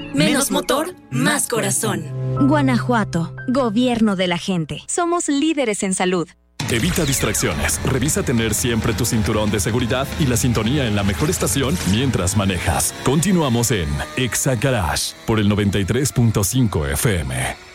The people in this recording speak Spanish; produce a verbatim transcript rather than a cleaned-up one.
Menos motor, más corazón. Guanajuato, gobierno de la gente. Somos líderes en salud. Evita distracciones, revisa tener siempre tu cinturón de seguridad y la sintonía en la mejor estación mientras manejas. Continuamos en Exa Garage por el noventa y tres punto cinco F M.